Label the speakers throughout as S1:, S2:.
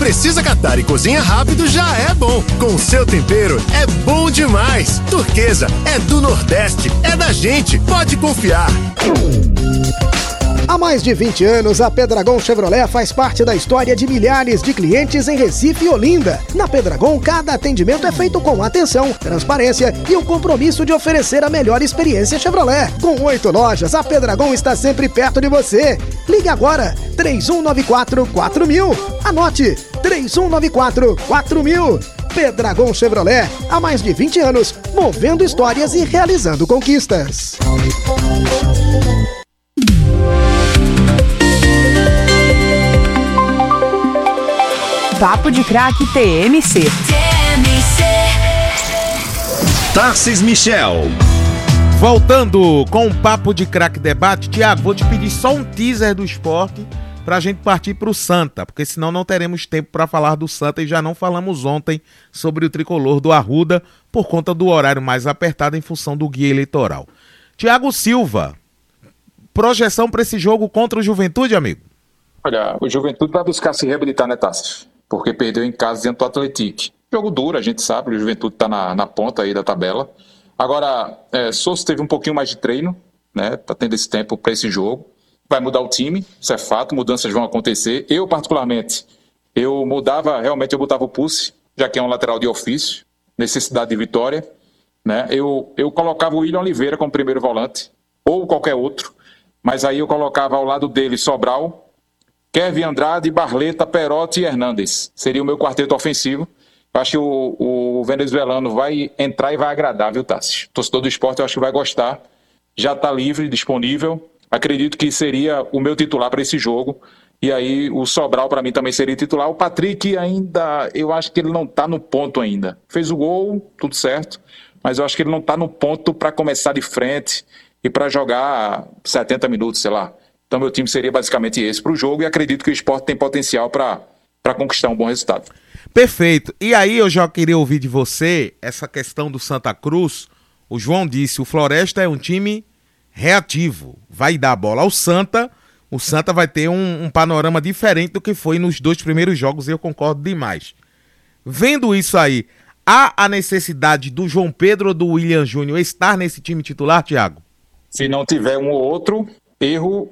S1: precisa catar e cozinha rápido já é bom. Com o seu tempero é bom demais. Turquesa é do Nordeste, é da gente, pode confiar.
S2: Há mais de 20 anos, a Pedragon Chevrolet faz parte da história de milhares de clientes em Recife e Olinda. Na Pedragon, cada atendimento é feito com atenção, transparência e o compromisso de oferecer a melhor experiência Chevrolet. Com 8 lojas, a Pedragon está sempre perto de você. Ligue agora, 3194-4000. Anote, 3194-4000. Pedragon Chevrolet, há mais de 20 anos, movendo histórias e realizando conquistas.
S3: Papo de Craque TMC.
S4: Tarcísio Michel.
S5: Voltando com o Papo de Craque Debate, Tiago, vou te pedir só um teaser do esporte pra gente partir pro Santa, porque senão não teremos tempo para falar do Santa e já não falamos ontem sobre o tricolor do Arruda por conta do horário mais apertado em função do guia eleitoral. Tiago Silva, projeção para esse jogo contra o Juventude, amigo?
S6: Olha, o Juventude vai buscar se reabilitar, né, Tássio? Porque perdeu em casa diante do Atlético. Jogo duro, a gente sabe, o Juventude está na ponta aí da tabela. Agora, Souza teve um pouquinho mais de treino, né? Tá tendo esse tempo para esse jogo. Vai mudar o time, isso é fato, mudanças vão acontecer. Eu, particularmente, eu botava o Pucci, já que é um lateral de ofício, necessidade de vitória, né? Eu colocava o William Oliveira como primeiro volante, ou qualquer outro, mas aí eu colocava ao lado dele Sobral, Kevin Andrade, Barleta, Perotti e Hernandes. Seria o meu quarteto ofensivo. Eu acho que o venezuelano vai entrar e vai agradar, viu, Tássio? Torcedor do esporte, eu acho que vai gostar. Já está livre, disponível. Acredito que seria o meu titular para esse jogo. E aí o Sobral para mim também seria titular. O Patrick ainda, eu acho que ele não está no ponto ainda. Fez o gol, tudo certo. Mas eu acho que ele não está no ponto para começar de frente e para jogar 70 minutos, sei lá. Então meu time seria basicamente esse para o jogo e acredito que o esporte tem potencial para conquistar um bom resultado.
S5: Perfeito. E aí eu já queria ouvir de você essa questão do Santa Cruz. O João disse, o Floresta é um time reativo. Vai dar a bola ao Santa. O Santa vai ter um panorama diferente do que foi nos 2 primeiros jogos e eu concordo demais. Vendo isso aí, há a necessidade do João Pedro ou do William Júnior estar nesse time titular, Thiago?
S6: Se não tiver um ou outro, erro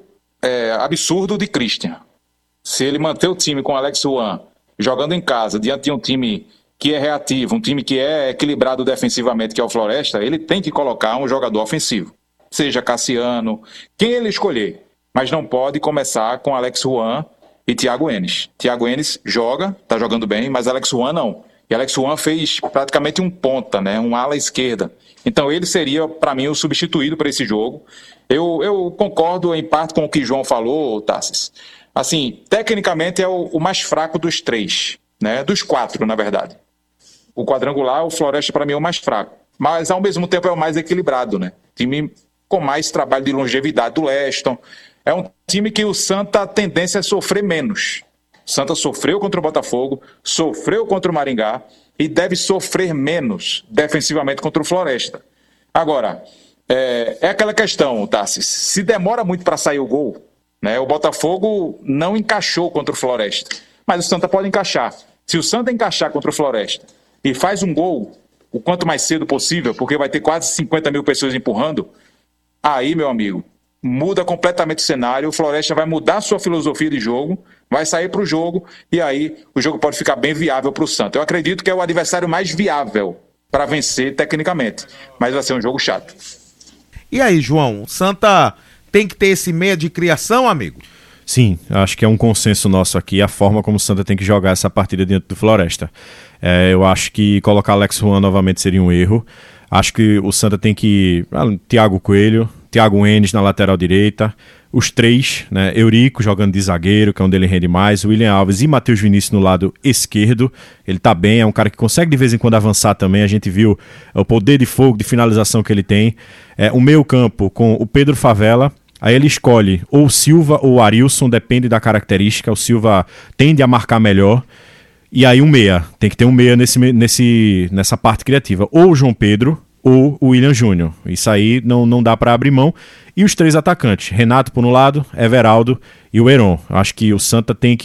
S6: absurdo de Christian. Se ele manter o time com Alex Juan jogando em casa, diante de um time que é reativo, um time que é equilibrado defensivamente, que é o Floresta, ele tem que colocar um jogador ofensivo. Seja Cassiano, quem ele escolher. Mas não pode começar com Alex Juan e Thiago Enes. Thiago Enes joga, tá jogando bem, mas Alex Juan não. E Alex Juan fez praticamente um ponta, né? Um ala esquerda. Então ele seria, para mim, o substituído para esse jogo. Eu concordo em parte com o que o João falou, Tassis. Assim, tecnicamente é o mais fraco dos 3, né? Dos 4, na verdade. O quadrangular, o Floresta, para mim, é o mais fraco. Mas, ao mesmo tempo, é o mais equilibrado, né? Time com mais trabalho de longevidade do Leston. É um time que o Santa, a tendência é sofrer menos. O Santa sofreu contra o Botafogo, sofreu contra o Maringá e deve sofrer menos defensivamente contra o Floresta. Agora, é aquela questão, Tassis, se demora muito para sair o gol, né? O Botafogo não encaixou contra o Floresta, mas o Santa pode encaixar. Se o Santa encaixar contra o Floresta e faz um gol o quanto mais cedo possível, porque vai ter quase 50 mil pessoas empurrando, aí, meu amigo, muda completamente o cenário, o Floresta vai mudar sua filosofia de jogo, vai sair para o jogo e aí o jogo pode ficar bem viável para o Santa. Eu acredito que é o adversário mais viável para vencer tecnicamente, mas vai ser um jogo chato.
S5: E aí, João, o Santa tem que ter esse meia de criação, amigo?
S7: Sim, acho que é um consenso nosso aqui, a forma como o Santa tem que jogar essa partida diante do Floresta. Eu acho que colocar Alex Juan novamente seria um erro. Acho que o Santa tem que... Thiago Coelho, Thiago Enes na lateral direita, os 3, né? Eurico jogando de zagueiro, que é onde ele rende mais, William Alves e Matheus Vinícius no lado esquerdo. Ele tá bem, é um cara que consegue de vez em quando avançar também, a gente viu o poder de fogo, de finalização que ele tem. O meio campo com o Pedro Favela, aí ele escolhe ou o Silva ou o Arilson, depende da característica, o Silva tende a marcar melhor. E aí um meia, tem que ter um meia nessa parte criativa, ou o João Pedro ou o William Júnior. Isso aí não dá para abrir mão. E os 3 atacantes, Renato por um lado, Everaldo e o Heron. Acho que o Santa tem que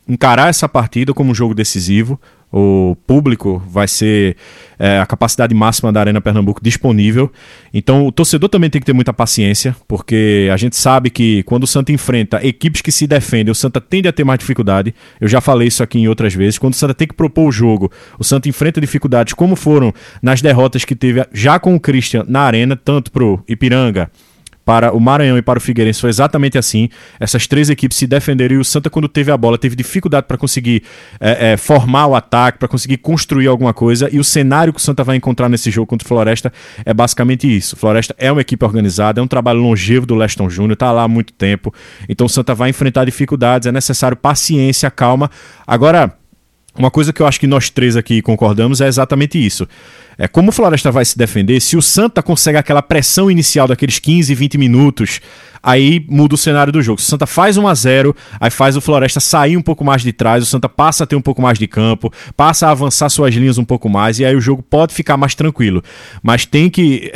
S7: encarar essa partida como um jogo decisivo. O público vai ser a capacidade máxima da Arena Pernambuco disponível. Então o torcedor também tem que ter muita paciência, porque a gente sabe que quando o Santa enfrenta equipes que se defendem, o Santa tende a ter mais dificuldade. Eu já falei isso aqui em outras vezes. Quando o Santa tem que propor o jogo, o Santa enfrenta dificuldades, como foram nas derrotas que teve já com o Christian na Arena, tanto pro Ipiranga, para o Maranhão e para o Figueirense. Foi exatamente assim. Essas 3 equipes se defenderam e o Santa, quando teve a bola, teve dificuldade para conseguir formar o ataque, para conseguir construir alguma coisa, e o cenário que o Santa vai encontrar nesse jogo contra o Floresta é basicamente isso. O Floresta é uma equipe organizada, é um trabalho longevo do Leston Júnior, está lá há muito tempo, então o Santa vai enfrentar dificuldades, é necessário paciência, calma. Agora, uma coisa que eu acho que nós 3 aqui concordamos é exatamente isso. Como o Floresta vai se defender, se o Santa consegue aquela pressão inicial daqueles 15, 20 minutos, aí muda o cenário do jogo. Se o Santa faz 1-0, aí faz o Floresta sair um pouco mais de trás, o Santa passa a ter um pouco mais de campo, passa a avançar suas linhas um pouco mais, e aí o jogo pode ficar mais tranquilo. Mas tem que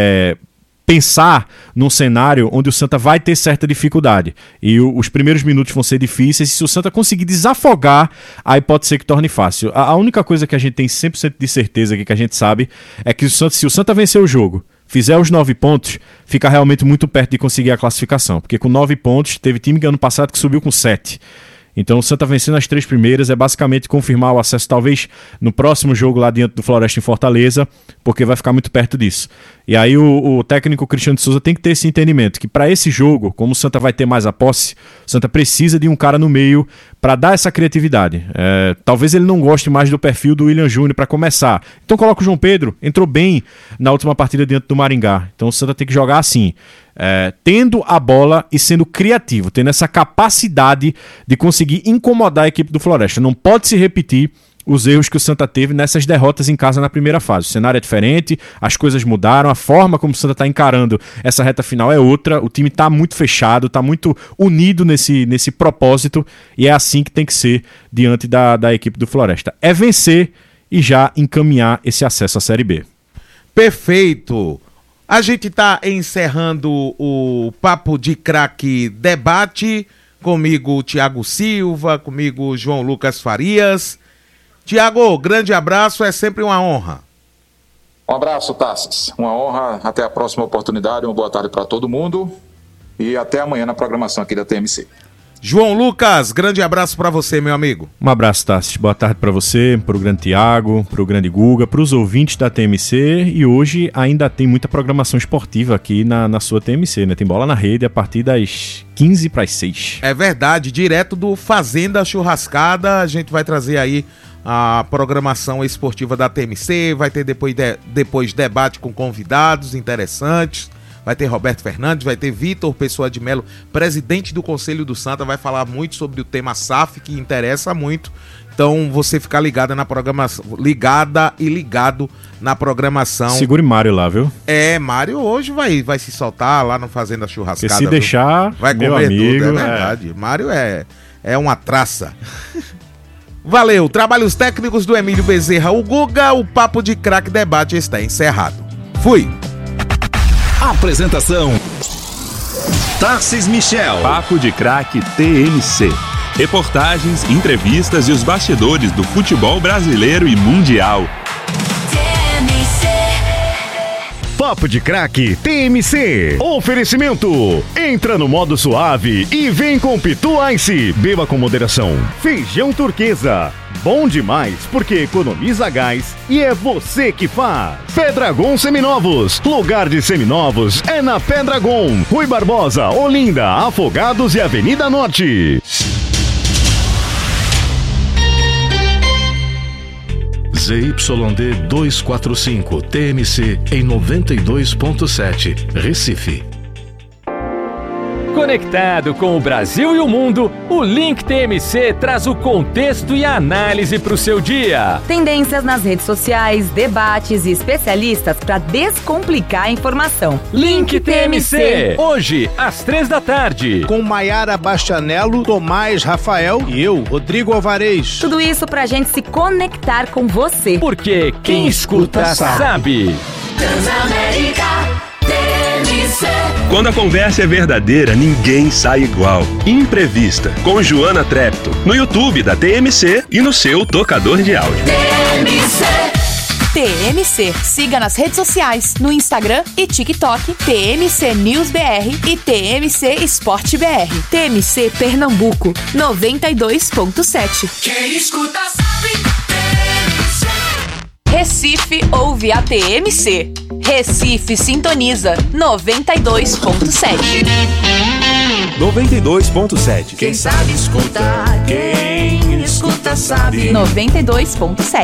S7: pensar num cenário onde o Santa vai ter certa dificuldade. E os primeiros minutos vão ser difíceis, e se o Santa conseguir desafogar, aí pode ser que torne fácil. A única coisa que a gente tem 100% de certeza aqui, que a gente sabe, é que se o Santa vencer o jogo, fizer os 9 pontos, fica realmente muito perto de conseguir a classificação. Porque com 9 pontos, teve time ano passado que subiu com 7. Então o Santa vencendo as 3 primeiras é basicamente confirmar o acesso talvez no próximo jogo lá diante do Floresta em Fortaleza, porque vai ficar muito perto disso. E aí o técnico Cristiano de Souza tem que ter esse entendimento, que para esse jogo, como o Santa vai ter mais a posse, o Santa precisa de um cara no meio para dar essa criatividade. Talvez ele não goste mais do perfil do William Júnior para começar. Então coloca o João Pedro, entrou bem na última partida diante do Maringá. Então o Santa tem que jogar assim, tendo a bola e sendo criativo, tendo essa capacidade de conseguir incomodar a equipe do Floresta. Não pode se repetir os erros que o Santa teve nessas derrotas em casa na primeira fase. O cenário é diferente, as coisas mudaram, a forma como o Santa está encarando essa reta final é outra, o time está muito fechado, está muito unido nesse propósito, e é assim que tem que ser diante da equipe do Floresta. É vencer e já encaminhar esse acesso à Série B.
S5: Perfeito! A gente está encerrando o Papo de Craque Debate, comigo Thiago Silva, comigo João Lucas Farias. Thiago, grande abraço, é sempre uma honra.
S6: Um abraço, Tassis. Uma honra, até a próxima oportunidade, uma boa tarde para todo mundo e até amanhã na programação aqui da TMC.
S5: João Lucas, grande abraço para você, meu amigo.
S7: Um abraço, Tassis. Boa tarde para você, para o grande Thiago, para o grande Guga, para os ouvintes da TMC. E hoje ainda tem muita programação esportiva aqui na sua TMC, né? Tem bola na rede a partir das 15:06.
S5: É verdade, direto do Fazenda Churrascada, a gente vai trazer aí a programação esportiva da TMC, vai ter depois debate com convidados interessantes, vai ter Roberto Fernandes, vai ter Vitor Pessoa de Melo, presidente do Conselho do Santa, vai falar muito sobre o tema SAF, que interessa muito. Então você ficar ligada na programação, ligado na programação.
S7: Segure Mário lá, viu?
S5: Mário hoje vai se soltar lá no Fazenda Churrascada.
S7: Porque se deixar,
S5: vai
S7: meu
S5: comer
S7: amigo,
S5: tudo, é verdade. Mário é uma traça. Valeu, trabalhos técnicos do Emílio Bezerra, o Guga, o Papo de Craque Debate está encerrado. Fui!
S4: Apresentação: Tarcis Michel.
S8: Papo de Craque TMC. Reportagens, entrevistas e os bastidores do futebol brasileiro e mundial.
S1: Papo de Craque TMC. Oferecimento: entra no modo suave e vem com Pitu Ice. Beba com moderação. Feijão Turquesa. Bom demais porque economiza gás e é você que faz. Pedragon Seminovos. Lugar de seminovos é na Pedragon. Rui Barbosa, Olinda, Afogados e Avenida Norte. ZYD 245 TMC em 92.7 Recife.
S9: Conectado com o Brasil e o mundo, o Link TMC traz o contexto e a análise para o seu dia.
S3: Tendências nas redes sociais, debates e especialistas para descomplicar a informação.
S9: Link TMC, hoje às 15h.
S10: Com Maiara Bastianello, Tomás Rafael e eu, Rodrigo Alvarez.
S3: Tudo isso pra gente se conectar com você.
S9: Porque quem escuta sabe.
S11: Transamérica.
S8: Quando a conversa é verdadeira, ninguém sai igual. Imprevista, com Joana Trepto, no YouTube da TMC e no seu tocador de áudio.
S11: TMC. Siga nas redes sociais, no Instagram e TikTok, TMC News BR e TMC Esporte BR. TMC Pernambuco, 92.7.
S12: Quem escuta sabe, TMC.
S11: Recife ouve a TMC. Recife sintoniza, 92.7.
S12: 92.7. Quem sabe escuta, quem escuta sabe.
S11: 92.7.